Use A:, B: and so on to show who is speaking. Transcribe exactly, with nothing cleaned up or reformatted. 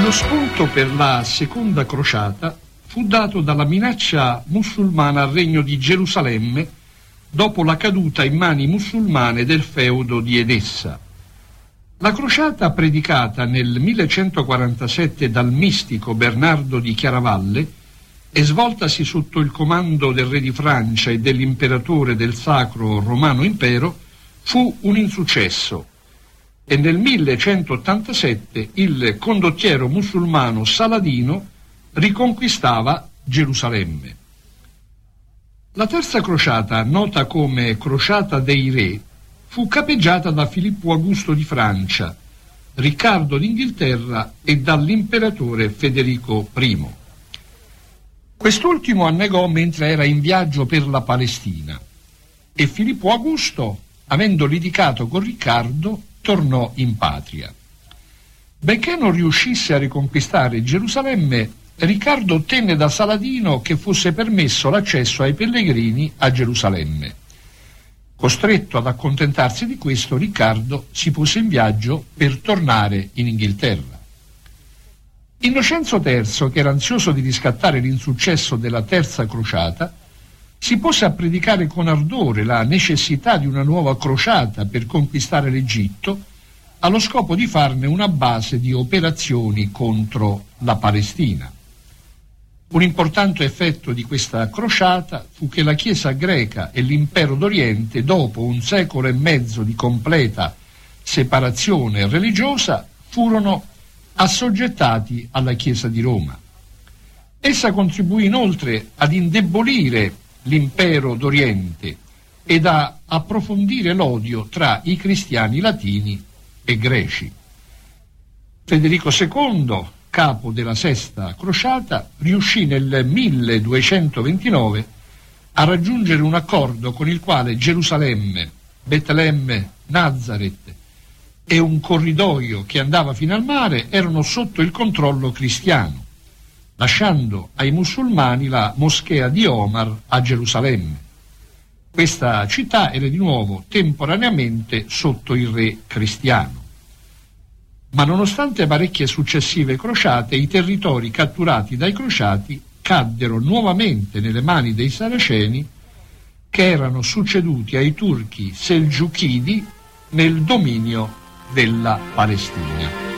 A: Lo spunto per la seconda crociata fu dato dalla minaccia musulmana al regno di Gerusalemme dopo la caduta in mani musulmane del feudo di Edessa. La crociata predicata nel millecentoquarantasette dal mistico Bernardo di Chiaravalle e svoltasi sotto il comando del re di Francia e dell'imperatore del Sacro Romano Impero fu un insuccesso e nel millecentottantasette il condottiero musulmano Saladino riconquistava Gerusalemme. La terza crociata, nota come Crociata dei Re, fu capeggiata da Filippo Augusto di Francia, Riccardo d'Inghilterra e dall'imperatore Federico primo. Quest'ultimo annegò mentre era in viaggio per la Palestina e Filippo Augusto, avendo litigato con Riccardo, tornò in patria. Benché non riuscisse a riconquistare Gerusalemme, Riccardo ottenne da Saladino che fosse permesso l'accesso ai pellegrini a Gerusalemme. Costretto ad accontentarsi di questo, Riccardo si pose in viaggio per tornare in Inghilterra. Innocenzo terzo, che era ansioso di riscattare l'insuccesso della terza crociata, si pose a predicare con ardore la necessità di una nuova crociata per conquistare l'Egitto, allo scopo di farne una base di operazioni contro la Palestina. Un importante effetto di questa crociata fu che la Chiesa greca e l'impero d'Oriente, dopo un secolo e mezzo di completa separazione religiosa, furono assoggettati alla Chiesa di Roma. Essa contribuì inoltre ad indebolire l'impero d'Oriente ed a approfondire l'odio tra i cristiani latini e greci. Federico secondo, capo della sesta crociata, riuscì nel milleduecentoventinove a raggiungere un accordo con il quale Gerusalemme, Betlemme, Nazareth e un corridoio che andava fino al mare erano sotto il controllo cristiano, lasciando ai musulmani la moschea di Omar a Gerusalemme. Questa città era di nuovo temporaneamente sotto il re cristiano. Ma nonostante parecchie successive crociate, i territori catturati dai crociati caddero nuovamente nelle mani dei saraceni, che erano succeduti ai turchi selgiuchidi nel dominio della Palestina.